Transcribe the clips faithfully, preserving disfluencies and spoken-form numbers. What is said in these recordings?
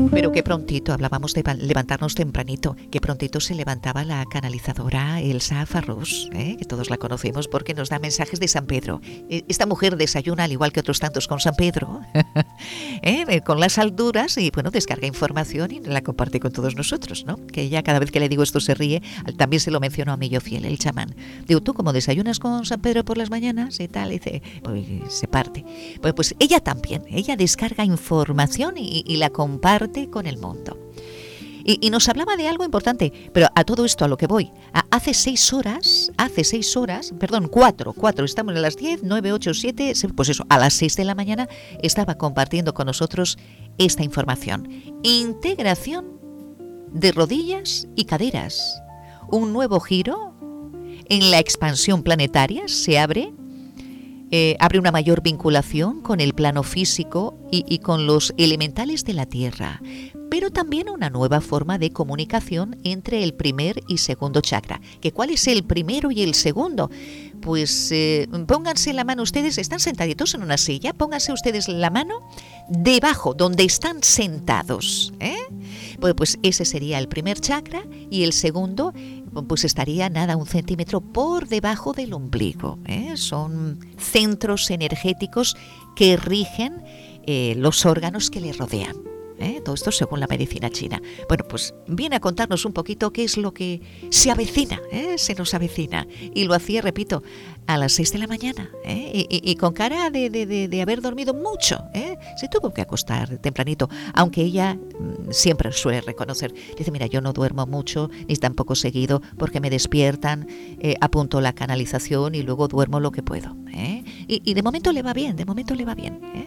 Pero qué prontito, hablábamos de levantarnos tempranito, qué prontito se levantaba la canalizadora Elsa Farrús, ¿eh? Que todos la conocemos porque nos da mensajes de San Pedro. Esta mujer desayuna al igual que otros tantos con San Pedro, ¿eh? Con las alturas y bueno, descarga información y la comparte con todos nosotros, ¿no? Que ella cada vez que le digo esto se ríe, también se lo mencionó a Millo Fiel, el chamán. Digo, ¿tú cómo desayunas con San Pedro por las mañanas? Y tal, y dice, pues, se parte. Pues, pues ella también, ella descarga información y, y la comparte con el mundo. Y, y nos hablaba de algo importante, pero a todo esto a lo que voy. A, hace seis horas, hace seis horas, perdón, cuatro, cuatro, estamos a las diez, nueve, ocho, siete, pues eso, a las seis de la mañana estaba compartiendo con nosotros esta información. Integración de rodillas y caderas. Un nuevo giro en la expansión planetaria se abre. Eh, abre una mayor vinculación con el plano físico y, y con los elementales de la Tierra, pero también una nueva forma de comunicación entre el primer y segundo chakra. ¿Que cuál es el primero y el segundo? Pues eh, pónganse la mano ustedes, están sentaditos en una silla, pónganse ustedes la mano debajo, donde están sentados, ¿eh? Pues, pues ese sería el primer chakra y el segundo pues estaría nada un centímetro por debajo del ombligo, ¿eh? Son centros energéticos que rigen eh, los órganos que le rodean. ¿Eh? Todo esto según la medicina china. Bueno, pues viene a contarnos un poquito qué es lo que se avecina, ¿eh? Se nos avecina. Y lo hacía, repito, a las seis de la mañana, ¿eh? y, y, y con cara de, de, de, de haber dormido mucho, ¿eh? Se tuvo que acostar tempranito, aunque ella mmm, siempre suele reconocer. Dice, mira, yo no duermo mucho, ni tampoco seguido, porque me despiertan, eh, apunto la canalización y luego duermo lo que puedo, ¿eh? Y, y de momento le va bien, de momento le va bien, ¿eh?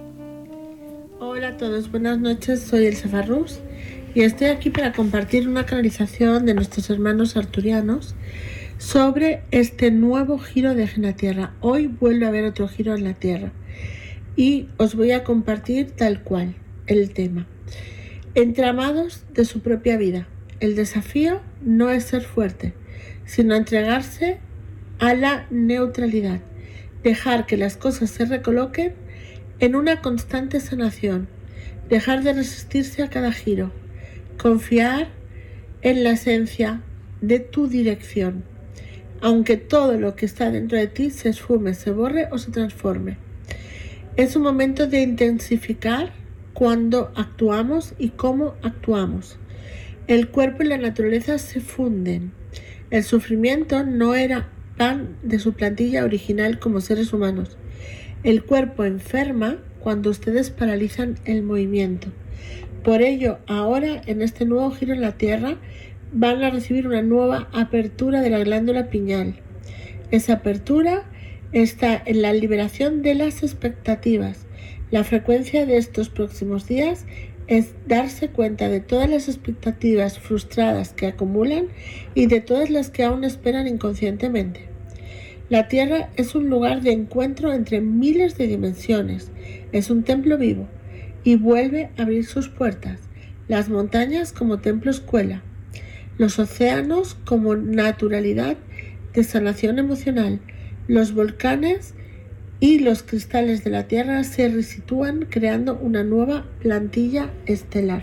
Hola a todos, buenas noches, soy Elsa Farrús y estoy aquí para compartir una canalización de nuestros hermanos arturianos sobre este nuevo giro de eje en la Tierra. Hoy vuelve a haber otro giro en la Tierra y os voy a compartir tal cual el tema. Entramados de su propia vida. El desafío no es ser fuerte, sino entregarse a la neutralidad, dejar que las cosas se recoloquen en una constante sanación, dejar de resistirse a cada giro, confiar en la esencia de tu dirección, aunque todo lo que está dentro de ti se esfume, se borre o se transforme. Es un momento de intensificar cuando actuamos y cómo actuamos. El cuerpo y la naturaleza se funden. El sufrimiento no era pan de su plantilla original como seres humanos. El cuerpo enferma cuando ustedes paralizan el movimiento. Por ello, ahora en este nuevo giro en la Tierra van a recibir una nueva apertura de la glándula pineal. Esa apertura está en la liberación de las expectativas. La frecuencia de estos próximos días es darse cuenta de todas las expectativas frustradas que acumulan y de todas las que aún esperan inconscientemente. La Tierra es un lugar de encuentro entre miles de dimensiones, es un templo vivo y vuelve a abrir sus puertas, las montañas como templo escuela, los océanos como naturalidad de sanación emocional, los volcanes y los cristales de la Tierra se resitúan creando una nueva plantilla estelar.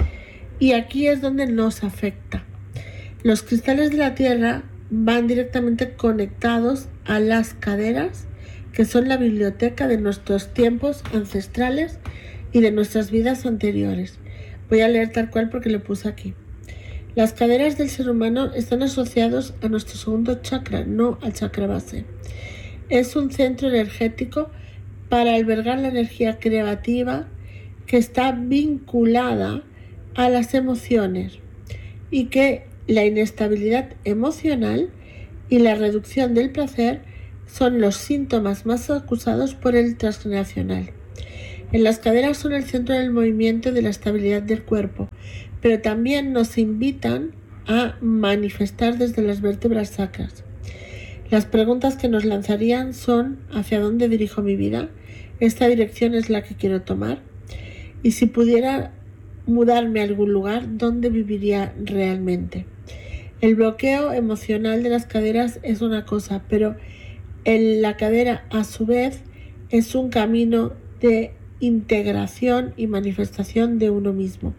Y aquí es donde nos afecta. Los cristales de la Tierra van directamente conectados a las caderas, que son la biblioteca de nuestros tiempos ancestrales y de nuestras vidas anteriores. Voy a leer tal cual porque lo puse aquí. Las caderas del ser humano están asociados a nuestro segundo chakra, no al chakra base. Es un centro energético para albergar la energía creativa que está vinculada a las emociones y que la inestabilidad emocional y la reducción del placer son los síntomas más acusados por el transgeneracional. En las caderas son el centro del movimiento y de la estabilidad del cuerpo, pero también nos invitan a manifestar desde las vértebras sacras. Las preguntas que nos lanzarían son: ¿hacia dónde dirijo mi vida? ¿Esta dirección es la que quiero tomar? Y si pudiera mudarme a algún lugar, ¿dónde viviría realmente? El bloqueo emocional de las caderas es una cosa, pero en la cadera a su vez es un camino de integración y manifestación de uno mismo,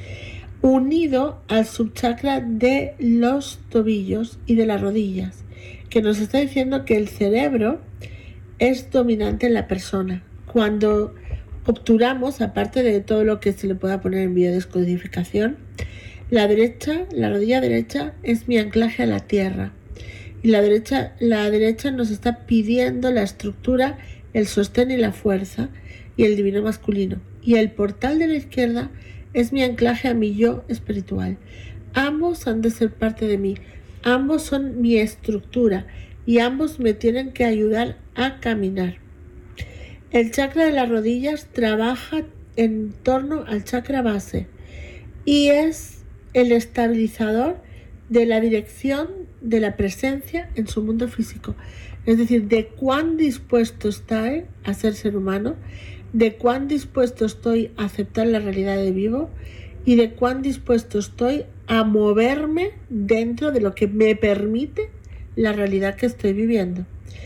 unido al subchakra de los tobillos y de las rodillas, que nos está diciendo que el cerebro es dominante en la persona. Cuando obturamos, aparte de todo lo que se le pueda poner en biodescodificación, la derecha, la rodilla derecha es mi anclaje a la tierra. Y la derecha, la derecha nos está pidiendo la estructura, el sostén y la fuerza, y el divino masculino. Y el portal de la izquierda es mi anclaje a mi yo espiritual. Ambos han de ser parte de mí. Ambos son mi estructura y ambos me tienen que ayudar a caminar. El chakra de las rodillas trabaja en torno al chakra base y es el estabilizador de la dirección de la presencia en su mundo físico. Es decir, de cuán dispuesto estoy a ser ser humano, de cuán dispuesto estoy a aceptar la realidad de vivo y de cuán dispuesto estoy a moverme dentro de lo que me permite la realidad que estoy viviendo.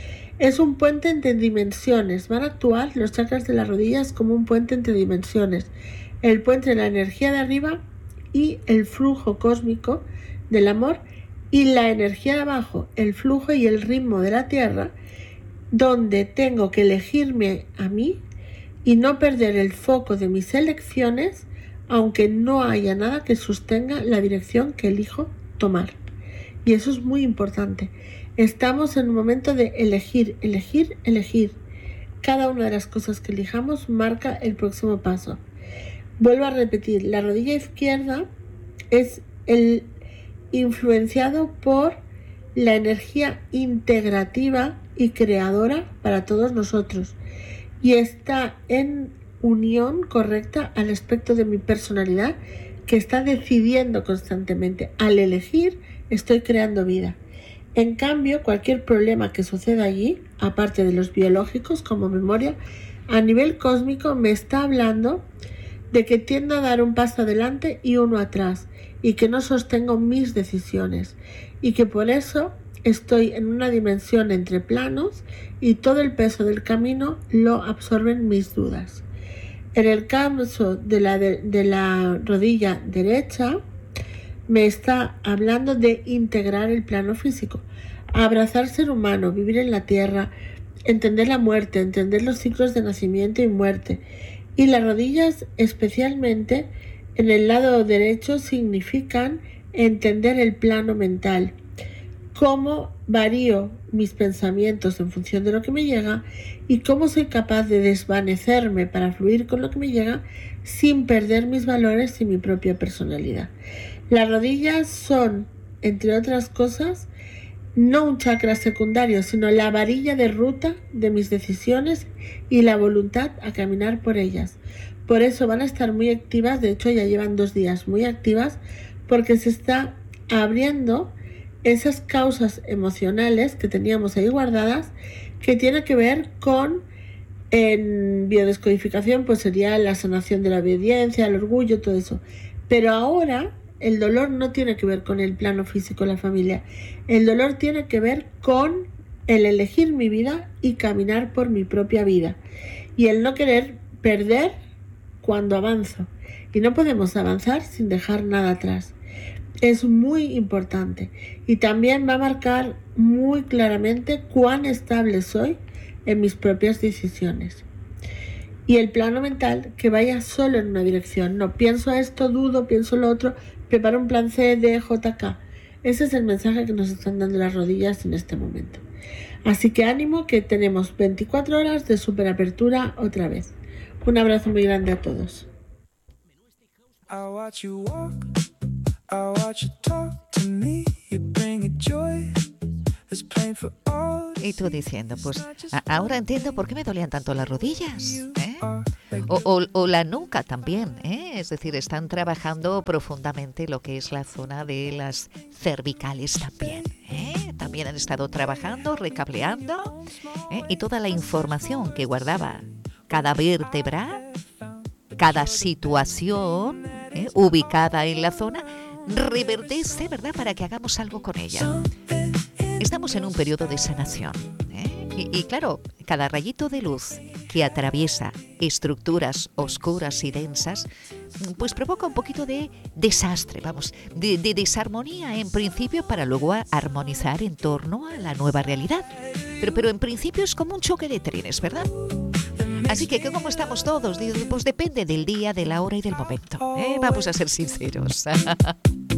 Es un puente entre dimensiones. Van a actuar los chakras de las rodillas como un puente entre dimensiones. El puente de la energía de arriba y el flujo cósmico del amor, y la energía de abajo, el flujo y el ritmo de la tierra, donde tengo que elegirme a mí y no perder el foco de mis elecciones, aunque no haya nada que sostenga la dirección que elijo tomar. Y eso es muy importante. Estamos en un momento de elegir, elegir, elegir. Cada una de las cosas que elijamos marca el próximo paso. Vuelvo a repetir, la rodilla izquierda es el influenciado por la energía integrativa y creadora para todos nosotros y está en unión correcta al aspecto de mi personalidad que está decidiendo constantemente. Al elegir estoy creando vida. En cambio, cualquier problema que suceda allí, aparte de los biológicos como memoria, a nivel cósmico me está hablando de que tiendo a dar un paso adelante y uno atrás y que no sostengo mis decisiones y que por eso estoy en una dimensión entre planos y todo el peso del camino lo absorben mis dudas. En el caso de la, de, de la rodilla derecha me está hablando de integrar el plano físico, abrazar ser humano, vivir en la tierra, entender la muerte, entender los ciclos de nacimiento y muerte. Y las rodillas, especialmente en el lado derecho, significan entender el plano mental, cómo varío mis pensamientos en función de lo que me llega y cómo soy capaz de desvanecerme para fluir con lo que me llega sin perder mis valores y mi propia personalidad. Las rodillas son, entre otras cosas, no un chakra secundario, sino la varilla de ruta de mis decisiones y la voluntad a caminar por ellas. Por eso van a estar muy activas, de hecho ya llevan dos días muy activas, porque se está abriendo esas causas emocionales que teníamos ahí guardadas, que tiene que ver con, en biodescodificación, pues sería la sanación de la obediencia, el orgullo, todo eso. Pero ahora el dolor no tiene que ver con el plano físico de la familia. El dolor tiene que ver con el elegir mi vida y caminar por mi propia vida. Y el no querer perder cuando avanzo. Y no podemos avanzar sin dejar nada atrás. Es muy importante. Y también va a marcar muy claramente cuán estable soy en mis propias decisiones. Y el plano mental, que vaya solo en una dirección. No pienso esto, dudo, pienso lo otro, preparo un plan C, D, J, K. Ese es el mensaje que nos están dando las rodillas en este momento. Así que ánimo, que tenemos veinticuatro horas de superapertura otra vez. Un abrazo muy grande a todos. I watch you walk, I watch you talk to me, you bring a joy that's plain for all. Y tú diciendo, pues a- ahora entiendo por qué me dolían tanto las rodillas, ¿eh? O, o, o la nuca también, ¿eh? Es decir, están trabajando profundamente lo que es la zona de las cervicales también, ¿eh? También han estado trabajando, recableando, ¿eh? Y toda la información que guardaba cada vértebra, cada situación, ¿eh? ubicada en la zona, reverdece, ¿verdad?, para que hagamos algo con ella. Estamos en un periodo de sanación, ¿eh? y, y claro, cada rayito de luz que atraviesa estructuras oscuras y densas, pues provoca un poquito de desastre, vamos, de, de desarmonía en principio para luego armonizar en torno a la nueva realidad. Pero, pero en principio es como un choque de trenes, ¿verdad? Así que, ¿cómo estamos todos? Pues depende del día, de la hora y del momento, ¿eh? Vamos a ser sinceros.